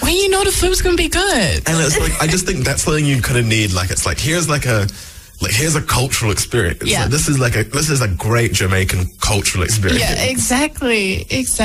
when you know the food's gonna be good. And it's like, I just think that's something you kind of need. Like, it's like, here's a cultural experience. Yeah. Like, this is a great Jamaican cultural experience. Yeah, exactly.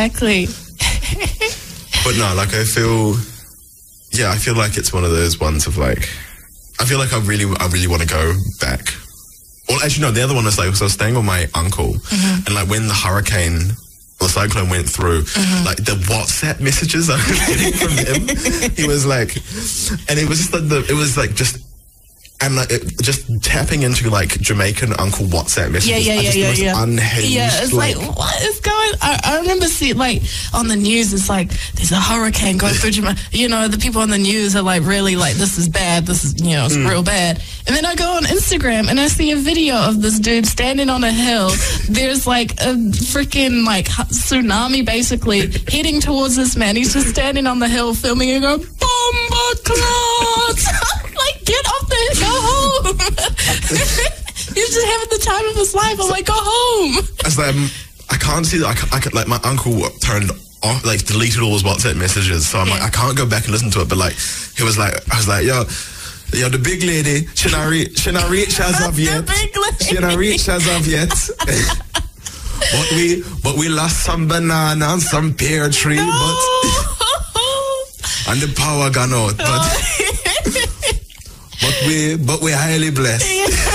But no, like, I feel like it's one of those ones of like, I feel like I really want to go back. Well, actually, no, the other one was like, so I was staying with my uncle, and like when the hurricane or the cyclone went through, like the WhatsApp messages I was getting from him, he was like, and it was just like and like just tapping into like Jamaican uncle WhatsApp messages. Yeah. Unhinged. Yeah, it's like what is going? I remember seeing like on the news. It's like there's a hurricane going through Jamaica. You know, the people on the news are like really like this is bad. This is it's real bad. And then I go on Instagram and I see a video of this dude standing on a hill. There's like a freaking like tsunami basically heading towards this man. He's just standing on the hill filming and going bomba clouds. Like get off the hill. Go home. He's just having the time of his life. I'm like, go home. As I can't see that. I could, like my uncle turned off, like deleted all his WhatsApp messages. So I'm like, I can't go back and listen to it. But like, I was like, yo, the big lady, she not reach as of yet. She not reach as of yet. but we lost some banana and some pear tree, and the power gone out. But we're highly blessed.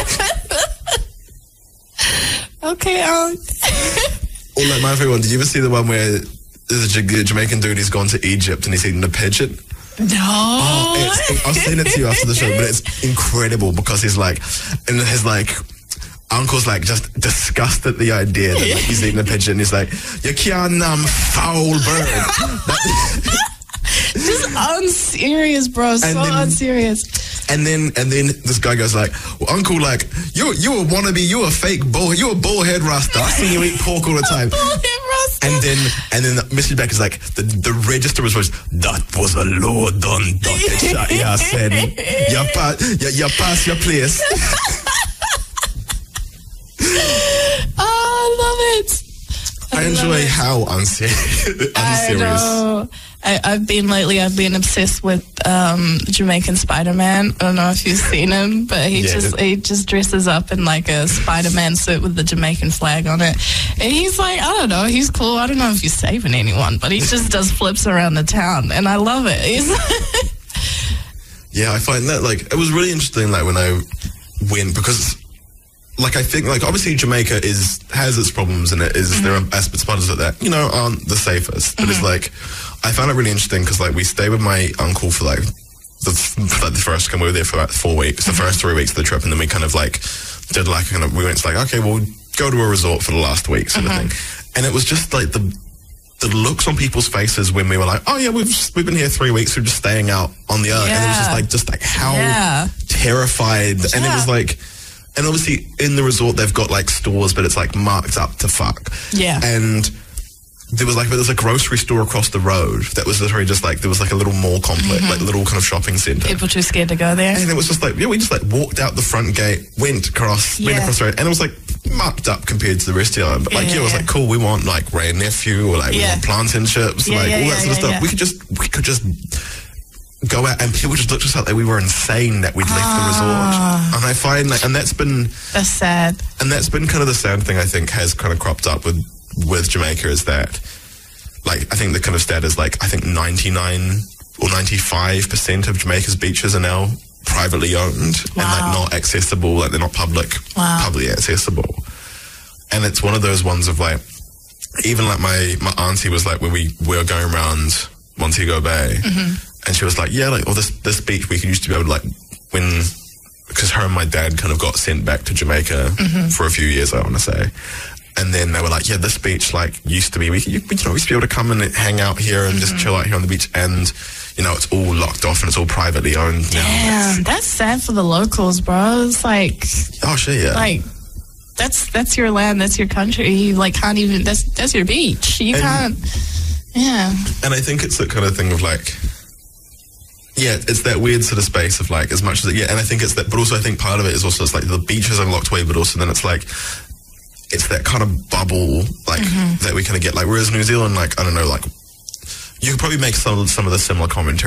Okay. Or like my favorite one. Did you ever see the one where there's a Jamaican dude who's gone to Egypt and he's eating a pigeon? No. I'll send it to you after the show, but it's incredible because he's like, and his like uncle's like just disgusted at the idea that like, he's eating a pigeon. He's like, you can't foul bird. Just unserious, bro. Unserious. And then this guy goes like, well, uncle, like, you a wannabe, you a fake you a bullhead rasta. I see you eat pork all the time. Bullhead rasta. And then Mrs. Beck is like, the register was that was a low done Dr. shot. Yeah, I said, you pass your place. Oh, I love it. I enjoy how unserious. I know. I've been obsessed with Jamaican Spider-Man. I don't know if you've seen him, but he just dresses up in like a Spider-Man suit with the Jamaican flag on it. And he's like, I don't know, he's cool. I don't know if he's saving anyone, but he just does flips around the town, and I love it. Yeah, I find that like it was really interesting. Like when I went, because like I think like obviously Jamaica has its problems, and there are aspects of it that aren't the safest. But it's like I found it really interesting because like we stayed with my uncle for like the first we were there for about 4 weeks, the first 3 weeks of the trip, and then we kind of like did like we went to like, okay, we'll go to a resort for the last week sort of thing. And it was just like the looks on people's faces when we were like, oh yeah, we've been here 3 weeks, we're just staying out on the island. And it was just like how terrified. And it was like, and obviously in the resort they've got like stores, but it's like marked up to fuck. Yeah. And there's a grocery store across the road that was literally just like, there was like a little mall complex, like a little kind of shopping centre. People too scared to go there. And it was just like, we just like walked out the front gate, went across the road, and it was like marked up compared to the rest of the island. But like, it was like, cool, we want like Ray Nephew, or like we want plantain chips, like all that sort of stuff. We could just go out, and people just looked at us like we were insane that we'd left the resort. And I find like, that's sad. And that's been kind of the sad thing I think has kind of cropped up with Jamaica, is that like I think the kind of stat is like I think 99 or 95% of Jamaica's beaches are now privately owned and like not accessible, like they're not publicly accessible. And it's one of those ones of like, even like my auntie was like, when we were going around Montego Bay, and she was like, yeah, like, this beach we used to be able to like, because her and my dad kind of got sent back to Jamaica for a few years, I want to say. And then they were like, yeah, this beach like used to be, we used to be able to come and hang out here and just chill out here on the beach, and it's all locked off and it's all privately owned now. Damn, that's sad for the locals, bro. It's like, oh shit, yeah, like that's your land, that's your country. You like can't even, that's your beach. You can't. Yeah. And I think it's that kind of thing of like, it's that weird sort of space of like, as much as and I think it's that, but also I think part of it is also it's like the beaches are locked away, but also then it's like, it's that kind of bubble like that we kind of get, like, whereas New Zealand, like, I don't know, like you could probably make some of the similar commentary